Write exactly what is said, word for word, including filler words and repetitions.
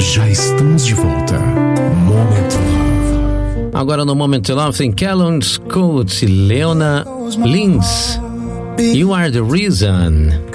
Já estamos de volta. Moment Love. Agora no Moment Love tem Callum Scott e Leona Lins. You Are The Reason.